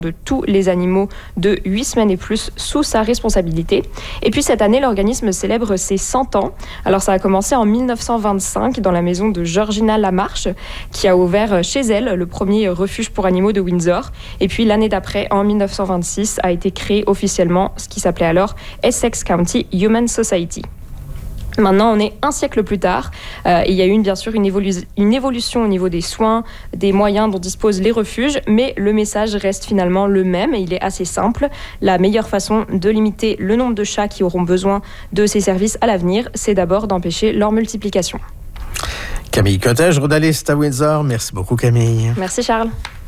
de tous les animaux de 8 semaines et plus sous sa responsabilité. Et puis cette année, l'organisme célèbre ses 100 ans. Alors ça a commencé en 1925 dans la maison de Georgina Lamarche, qui a ouvert chez elle le premier refuge pour animaux de Windsor. Et puis l'année d'après, en 1926, a été créé officiellement ce qui s'appelait alors Essex County Humane Society. Maintenant, on est un siècle plus tard. Il y a eu bien sûr une évolution au niveau des soins, des moyens dont disposent les refuges, mais le message reste finalement le même et il est assez simple. La meilleure façon de limiter le nombre de chats qui auront besoin de ces services à l'avenir, c'est d'abord d'empêcher leur multiplication. Camille Cottet, journaliste à Windsor. Merci beaucoup, Camille. Merci, Charles.